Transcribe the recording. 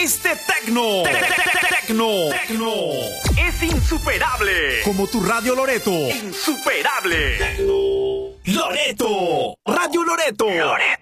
Este tecno es insuperable. Como tu Radio Loreto. Insuperable. Loreto. Radio Loreto.